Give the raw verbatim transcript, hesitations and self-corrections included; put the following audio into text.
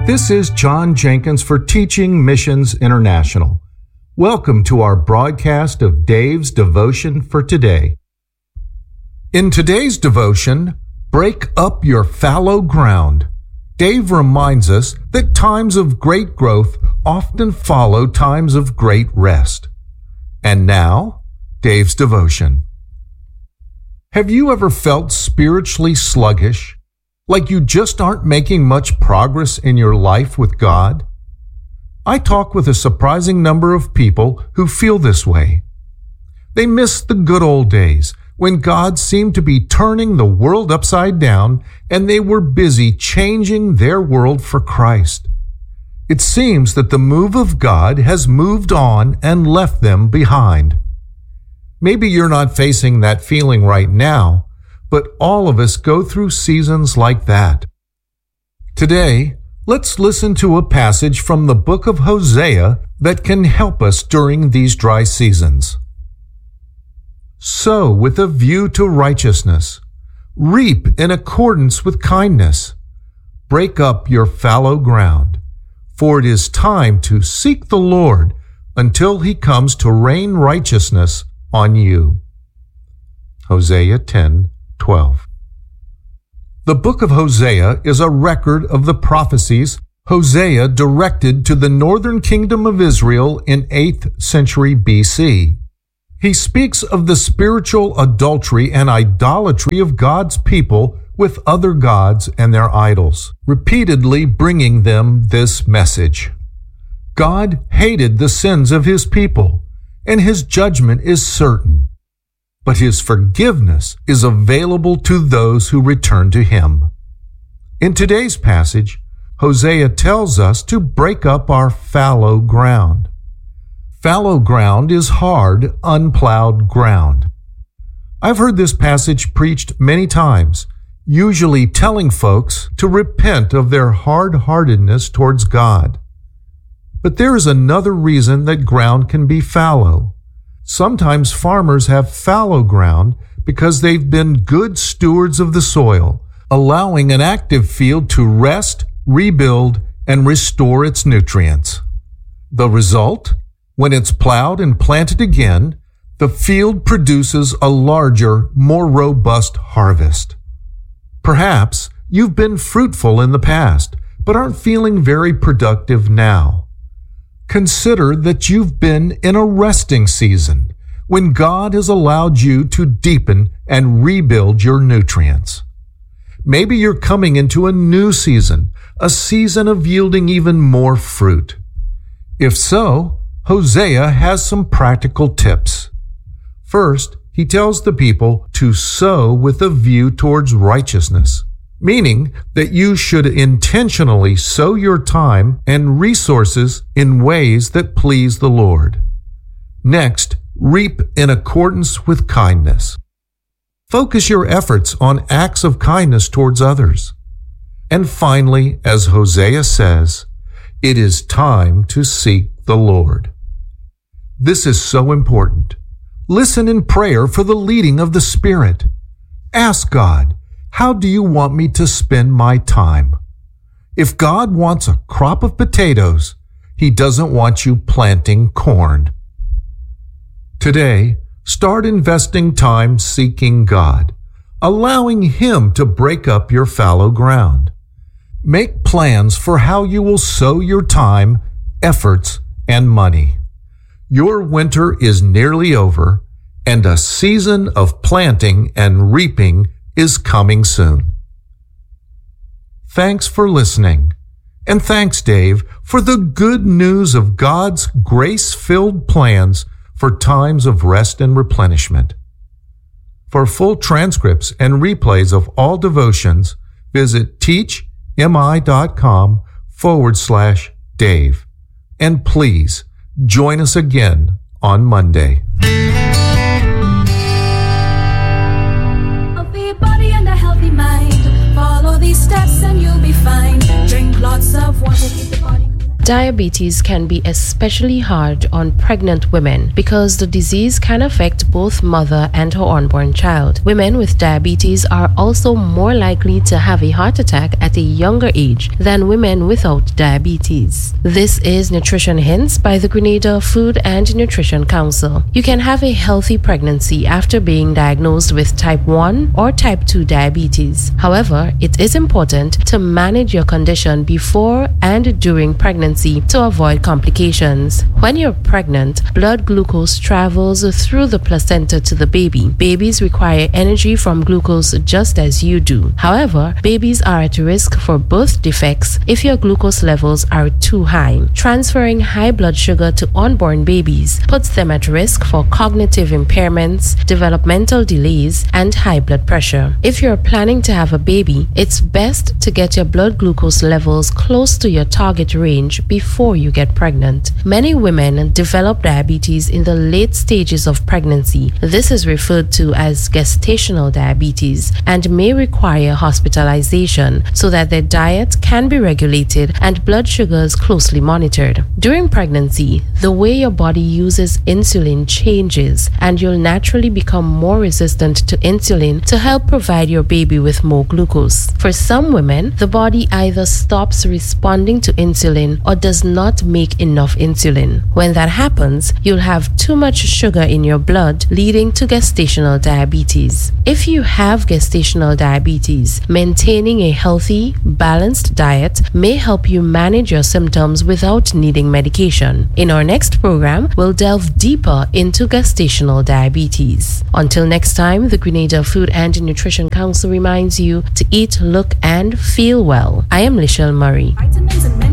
This is John Jenkins for Teaching Missions International. Welcome to our broadcast of Dave's Devotion for today. In today's devotion, break up your fallow ground. Dave reminds us that times of great growth often follow times of great rest. And now, Dave's devotion. Have you ever felt spiritually sluggish? Like you just aren't making much progress in your life with God? I talk with a surprising number of people who feel this way. They miss the good old days when God seemed to be turning the world upside down and they were busy changing their world for Christ. It seems that the move of God has moved on and left them behind. Maybe you're not facing that feeling right now, but all of us go through seasons like that. Today, let's listen to a passage from the book of Hosea that can help us during these dry seasons. Sow with a view to righteousness. Reap in accordance with kindness. Break up your fallow ground, for it is time to seek the Lord until he comes to rain righteousness on you. Hosea ten twelve. The book of Hosea is a record of the prophecies Hosea directed to the northern kingdom of Israel in eighth century B C. He speaks of the spiritual adultery and idolatry of God's people with other gods and their idols, repeatedly bringing them this message. God hated the sins of his people, and his judgment is certain. But his forgiveness is available to those who return to him. In today's passage, Hosea tells us to break up our fallow ground. Fallow ground is hard, unplowed ground. I've heard this passage preached many times, usually telling folks to repent of their hard-heartedness towards God. But there is another reason that ground can be fallow. Sometimes farmers have fallow ground because they've been good stewards of the soil, allowing an active field to rest, rebuild, and restore its nutrients. The result? When it's plowed and planted again, the field produces a larger, more robust harvest. Perhaps you've been fruitful in the past, but aren't feeling very productive now. Consider that you've been in a resting season when God has allowed you to deepen and rebuild your nutrients. Maybe you're coming into a new season, a season of yielding even more fruit. If so, Hosea has some practical tips. First, he tells the people to sow with a view towards righteousness, meaning that you should intentionally sow your time and resources in ways that please the Lord. Next, reap in accordance with kindness. Focus your efforts on acts of kindness towards others. And finally, as Hosea says, it is time to seek the Lord. This is so important. Listen in prayer for the leading of the Spirit. Ask God, how do you want me to spend my time? If God wants a crop of potatoes, he doesn't want you planting corn. Today, start investing time seeking God, allowing him to break up your fallow ground. Make plans for how you will sow your time, efforts, and money. Your winter is nearly over, and a season of planting and reaping is coming soon. Thanks for listening. And thanks, Dave, for the good news of God's grace-filled plans for times of rest and replenishment. For full transcripts and replays of all devotions, visit teachmi.com forward slash Dave. And please join us again on Monday. Follow these steps and you'll be fine. Drink lots of water, keep the body cool. Diabetes can be especially hard on pregnant women because the disease can affect both mother and her unborn child. Women with diabetes are also more likely to have a heart attack at a younger age than women without diabetes. This is Nutrition Hints by the Grenada Food and Nutrition Council. You can have a healthy pregnancy after being diagnosed with type one or type two diabetes. However, it is important to manage your condition before and during pregnancy to avoid complications. When you're pregnant, blood glucose travels through the placenta to the baby. Babies require energy from glucose just as you do. However, babies are at risk for birth defects if your glucose levels are too high. Transferring high blood sugar to unborn babies puts them at risk for cognitive impairments, developmental delays, and high blood pressure. If you're planning to have a baby, it's best to get your blood glucose levels close to your target range before you get pregnant. Many women develop diabetes in the late stages of pregnancy. This is referred to as gestational diabetes and may require hospitalization so that their diet can be regulated and blood sugars closely monitored. During pregnancy, the way your body uses insulin changes and you'll naturally become more resistant to insulin to help provide your baby with more glucose. For some women, the body either stops responding to insulin or does not make enough insulin. When that happens, you'll have too much sugar in your blood, leading to gestational diabetes. If you have gestational diabetes, maintaining a healthy, balanced diet may help you manage your symptoms without needing medication. In our next program, we'll delve deeper into gestational diabetes. Until next time, the Grenada Food and Nutrition Council reminds you to eat, look, and feel well. I am Lichelle Murray. Vitamins and